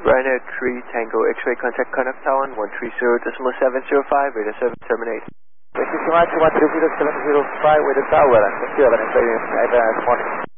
Ryanair 3 Tango X-ray contact Connaught Tower 130.705, radar 7 terminate. Thank you so much, 130.705 with the tower. Thank you, have a nice day. Good morning.